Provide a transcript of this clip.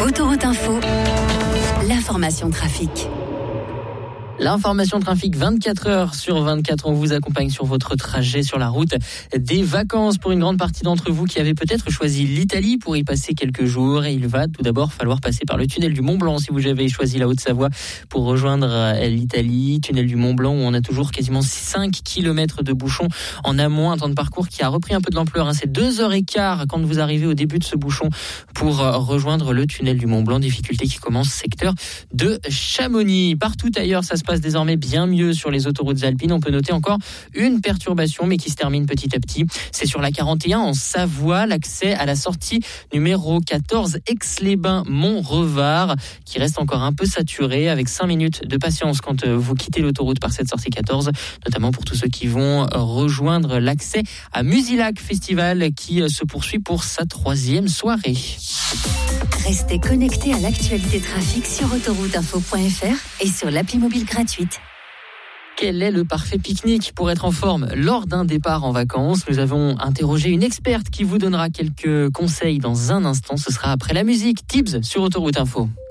Autoroute Info, l'information trafic. L'information trafic 24 heures sur 24, on vous accompagne sur votre trajet sur la route des vacances pour une grande partie d'entre vous qui avez peut-être choisi l'Italie pour y passer quelques jours. Et il va tout d'abord falloir passer par le tunnel du Mont-Blanc si vous avez choisi la Haute-Savoie pour rejoindre l'Italie. Tunnel du Mont-Blanc où on a toujours quasiment 5 km de bouchons en amont, un temps de parcours qui a repris un peu de l'ampleur. C'est 2h15 quand vous arrivez au début de ce bouchon pour rejoindre le tunnel du Mont-Blanc. Difficulté qui commence secteur de Chamonix. Partout ailleurs, ça se passe désormais bien mieux sur les autoroutes alpines. On peut noter encore une perturbation mais qui se termine petit à petit. C'est sur la 41 en Savoie, l'accès à la sortie numéro 14 Aix-les-Bains Mont-Revard qui reste encore un peu saturé avec 5 minutes de patience quand vous quittez l'autoroute par cette sortie 14, notamment pour tous ceux qui vont rejoindre l'accès à Musilac Festival qui se poursuit pour sa 3e soirée. Restez connectés à l'actualité trafic sur autorouteinfo.fr et sur l'appli mobile gratuite. Quel est le parfait pique-nique pour être en forme lors d'un départ en vacances ? Nous avons interrogé une experte qui vous donnera quelques conseils dans un instant. Ce sera après la musique. Tibbs sur Autoroute Info.